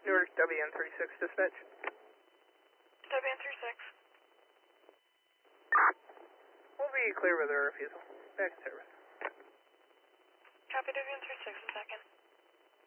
Newark WN36 dispatch. WN36. We'll be clear with our refusal. Back in service. Copy WN36 a second.